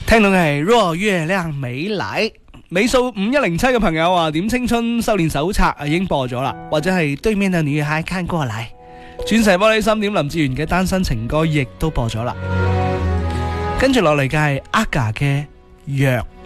聽到嘅係若月亮美麗，尾數5107嘅朋友話點青春修煉手冊已經播咗啦，或者係對面的女孩看過嚟，鑽石玻璃心點林志炫嘅單身情歌亦都播咗啦。跟住落嚟嘅係 AGA 嘅藥。